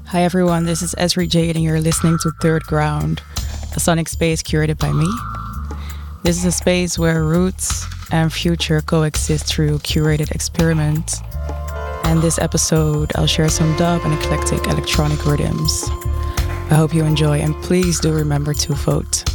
Hi everyone, this is Esri Jade and you're listening to Third Ground, a sonic space curated by me. This is a space where roots and future coexist through curated experiments. And this episode, I'll share some dub and eclectic electronic rhythms. I hope you enjoy and please do remember to vote.